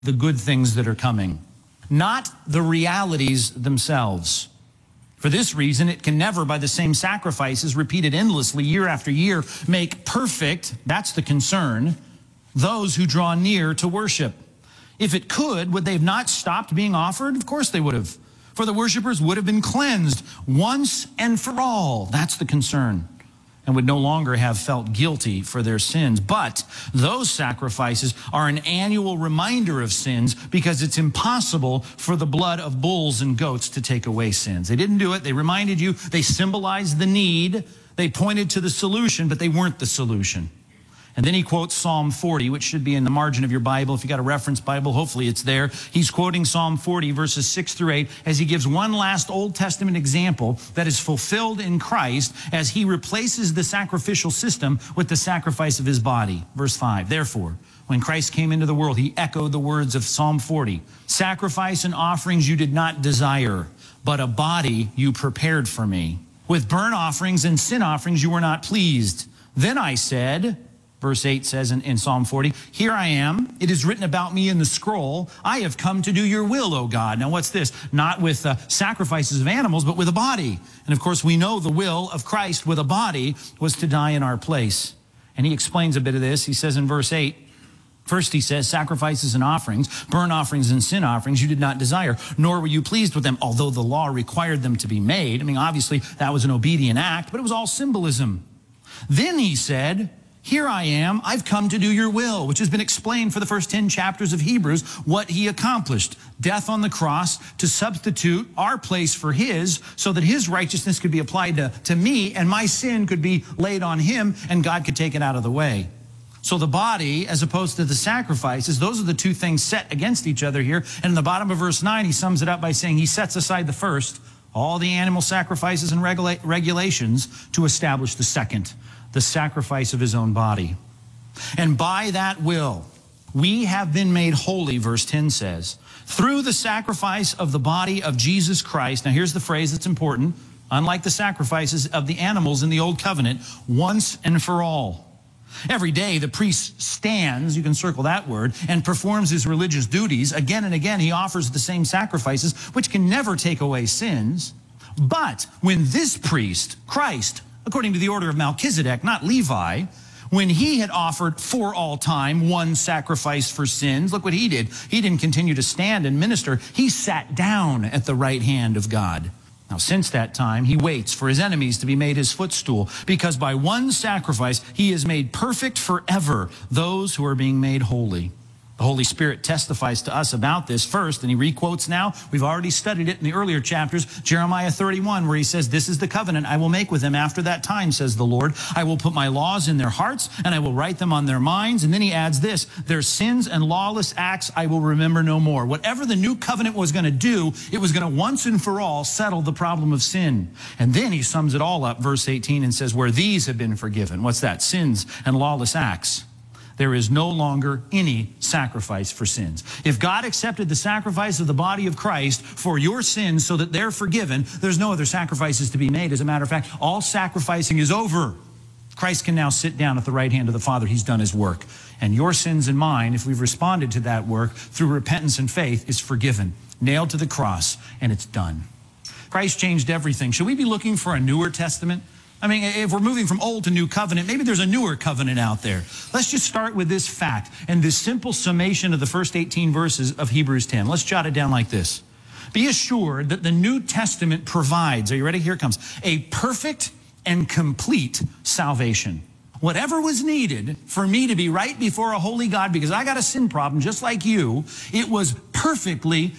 the good things that are coming, not the realities themselves. For this reason, it can never, by the same sacrifices repeated endlessly year after year, make perfect, that's the concern, those who draw near to worship. If it could, would they have not stopped being offered? Of course they would have. For the worshipers would have been cleansed once and for all. That's the concern. And would no longer have felt guilty for their sins. But those sacrifices are an annual reminder of sins because it's impossible for the blood of bulls and goats to take away sins. They didn't do it. They reminded you. They symbolized the need. They pointed to the solution, but they weren't the solution. And then he quotes Psalm 40, which should be in the margin of your Bible. If you got a reference Bible, hopefully it's there. He's quoting Psalm 40, verses 6 through 8, as he gives one last Old Testament example that is fulfilled in Christ as he replaces the sacrificial system with the sacrifice of his body. Verse 5, therefore, when Christ came into the world, he echoed the words of Psalm 40. Sacrifice and offerings you did not desire, but a body you prepared for me. With burnt offerings and sin offerings you were not pleased. Then I said... Verse 8 says in Psalm 40, here I am. It is written about me in the scroll. I have come to do your will, O God. Now what's this? Not with sacrifices of animals, but with a body. And of course, we know the will of Christ with a body was to die in our place. And he explains a bit of this. He says in verse 8, first he says, sacrifices and offerings, burnt offerings and sin offerings you did not desire, nor were you pleased with them, although the law required them to be made. I mean, obviously, that was an obedient act, but it was all symbolism. Then he said... here I am, I've come to do your will, which has been explained for the first 10 chapters of Hebrews, what he accomplished. Death on the cross to substitute our place for his, so that his righteousness could be applied to me, and my sin could be laid on him, and God could take it out of the way. So the body, as opposed to the sacrifices, those are the two things set against each other here. And in the bottom of verse 9, he sums it up by saying he sets aside the first, all the animal sacrifices and regulations, to establish the second, the sacrifice of his own body. And by that will, we have been made holy, verse 10 says, through the sacrifice of the body of Jesus Christ. Now here's the phrase that's important. Unlike the sacrifices of the animals in the old covenant, once and for all. Every day the priest stands, you can circle that word, and performs his religious duties. Again and again he offers the same sacrifices, which can never take away sins. But when this priest, Christ, according to the order of Melchizedek, not Levi, when he had offered for all time one sacrifice for sins, look what he did. He didn't continue to stand and minister. He sat down at the right hand of God. Now, since that time, he waits for his enemies to be made his footstool, because by one sacrifice, he has made perfect forever those who are being made holy. The Holy Spirit testifies to us about this first, and he requotes now. We've already studied it in the earlier chapters, Jeremiah 31, where he says, this is the covenant I will make with them after that time, says the Lord. I will put my laws in their hearts, and I will write them on their minds. And then he adds this, their sins and lawless acts I will remember no more. Whatever the new covenant was going to do, it was going to once and for all settle the problem of sin. And then he sums it all up, verse 18, and says, where these have been forgiven. What's that? Sins and lawless acts. There is no longer any sacrifice for sins. If God accepted the sacrifice of the body of Christ for your sins so that they're forgiven, there's no other sacrifices to be made. As a matter of fact, all sacrificing is over. Christ can now sit down at the right hand of the Father. He's done his work. And your sins and mine, if we've responded to that work through repentance and faith, is forgiven, nailed to the cross, and it's done. Christ changed everything. Should we be looking for a newer testament? I mean, if we're moving from old to new covenant, maybe there's a newer covenant out there. Let's just start with this fact and this simple summation of the first 18 verses of Hebrews 10. Let's jot it down like this. Be assured that the New Testament provides, are you ready? Here it comes, a perfect and complete salvation. Whatever was needed for me to be right before a holy God, because I got a sin problem just like you, it was perfectly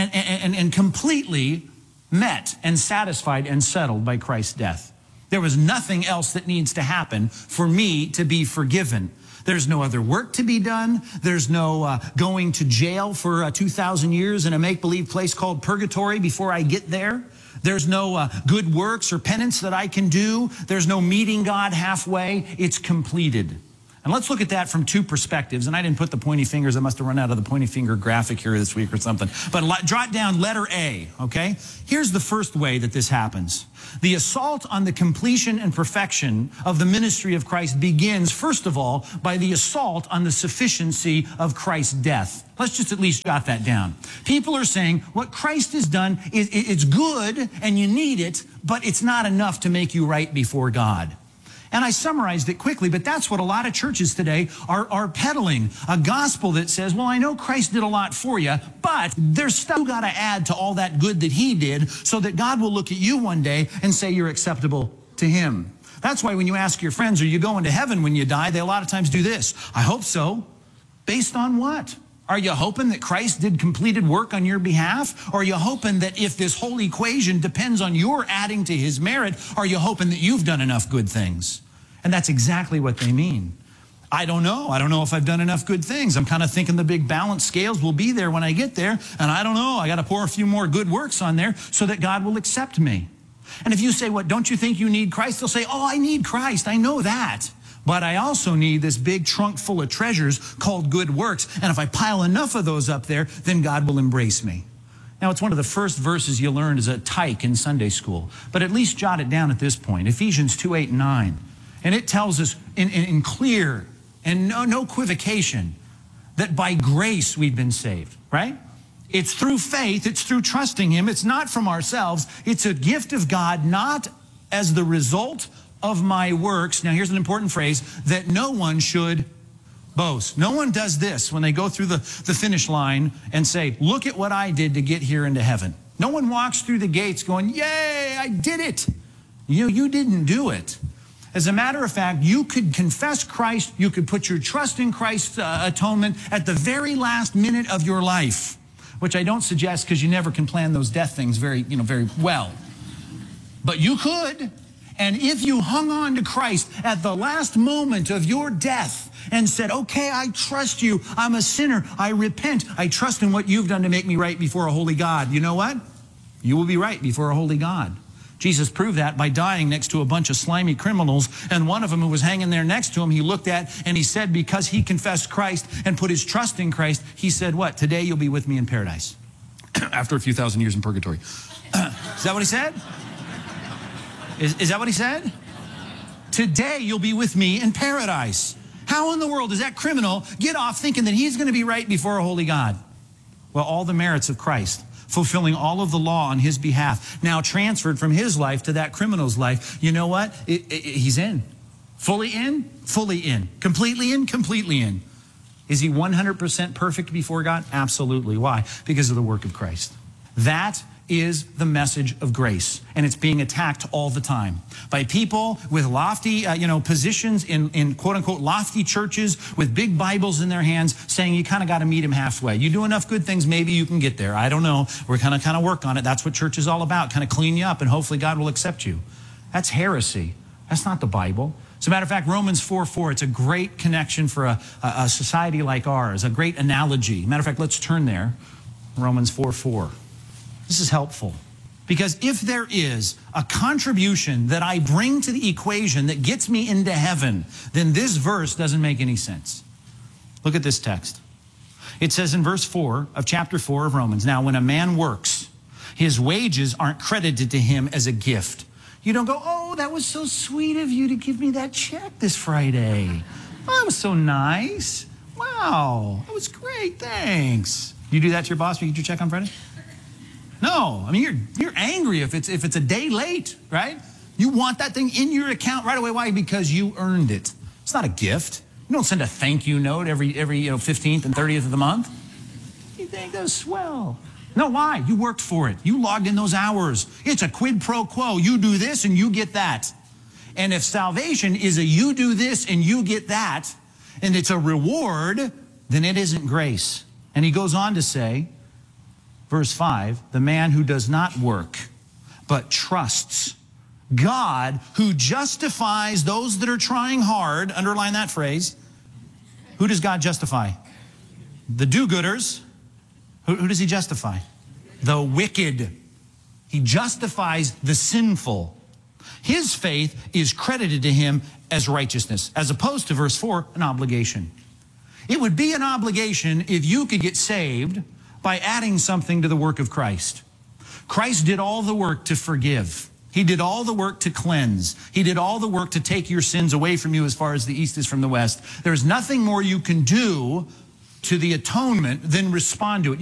and completely met and satisfied and settled by Christ's death. There was nothing else that needs to happen for me to be forgiven. There's no other work to be done. There's no going to jail for 2,000 years in a make-believe place called purgatory before I get there. There's no good works or penance that I can do. There's no meeting God halfway. It's completed. And let's look at that from two perspectives. And I didn't put the pointy fingers. I must have run out of the pointy finger graphic here this week or something. But jot down letter A, okay? Here's the first way that this happens. The assault on the completion and perfection of the ministry of Christ begins, first of all, by the assault on the sufficiency of Christ's death. Let's just at least jot that down. People are saying what Christ has done, it's good and you need it, but it's not enough to make you right before God. And I summarized it quickly, but that's what a lot of churches today are peddling. A gospel that says, well, I know Christ did a lot for you, but there's stuff you got to add to all that good that he did so that God will look at you one day and say you're acceptable to him. That's why when you ask your friends, are you going to heaven when you die? They a lot of times do this. I hope so. Based on what? Are you hoping that Christ did completed work on your behalf? Or are you hoping that if this whole equation depends on your adding to his merit, are you hoping that you've done enough good things? And that's exactly what they mean. I don't know. I don't know if I've done enough good things. I'm kind of thinking the big balance scales will be there when I get there. And I don't know. I got to pour a few more good works on there so that God will accept me. And if you say, what, don't you think you need Christ? They'll say, oh, I need Christ. I know that. But I also need this big trunk full of treasures called good works. And if I pile enough of those up there, then God will embrace me. Now, it's one of the first verses you learned as a tyke in Sunday school. But at least jot it down at this point. Ephesians 2:8 and 9. And it tells us in clear and no equivocation that by grace we've been saved, right? It's through faith. It's through trusting him. It's not from ourselves. It's a gift of God, not as the result of my works. Now, here's an important phrase, that no one should boast. No one does this when they go through the finish line and say, look at what I did to get here into heaven. No one walks through the gates going, yay, I did it. You didn't do it. As a matter of fact, you could confess Christ, you could put your trust in Christ's atonement at the very last minute of your life, which I don't suggest because you never can plan those death things very well. But you could. And if you hung on to Christ at the last moment of your death and said, okay, I trust you, I'm a sinner, I repent, I trust in what you've done to make me right before a holy God, you know what? You will be right before a holy God. Jesus proved that by dying next to a bunch of slimy criminals, and one of them who was hanging there next to him, he looked at and he said, because he confessed Christ and put his trust in Christ, he said, what? Today you'll be with me in paradise. After a few thousand years in purgatory. Is that what he said? Is that what he said? Today you'll be with me in paradise. How in the world does that criminal get off thinking that he's going to be right before a holy God? Well, all the merits of Christ, fulfilling all of the law on his behalf, now transferred from his life to that criminal's life. You know what? He's in. Fully in, fully in. Completely in, completely in. Is he 100% perfect before God? Absolutely. Why? Because of the work of Christ. That is the message of grace, and it's being attacked all the time by people with lofty, positions in quote-unquote lofty churches with big Bibles in their hands, saying you kind of got to meet him halfway. You do enough good things, maybe you can get there. I don't know. We're kind of work on it. That's what church is all about, kind of clean you up, and hopefully God will accept you. That's heresy. That's not the Bible. As a matter of fact, Romans 4:4, it's a great connection for a society like ours, a great analogy. Matter of fact, let's turn there. Romans 4:4. This is helpful, because if there is a contribution that I bring to the equation that gets me into heaven, then this verse doesn't make any sense. Look at this text. It says in verse 4 of chapter 4 of Romans, now when a man works, his wages aren't credited to him as a gift. You don't go, oh, that was so sweet of you to give me that check this Friday. Oh, that was so nice. Wow, that was great, thanks. You do that to your boss when you get your check on Friday? No, I mean, you're angry if it's a day late, right? You want that thing in your account right away. Why? Because you earned it. It's not a gift. You don't send a thank you note every 15th and 30th of the month. You think that's swell. No, why? You worked for it. You logged in those hours. It's a quid pro quo. You do this and you get that. And if salvation is a you do this and you get that, and it's a reward, then it isn't grace. And he goes on to say, verse 5, the man who does not work, but trusts God, who justifies those that are trying hard, underline that phrase. Who does God justify? The do-gooders. Who does he justify? The wicked. He justifies the sinful. His faith is credited to him as righteousness, as opposed to verse 4, an obligation. It would be an obligation if you could get saved by adding something to the work of Christ. Christ did all the work to forgive. He did all the work to cleanse. He did all the work to take your sins away from you as far as the east is from the west. There's nothing more you can do to the atonement than respond to it.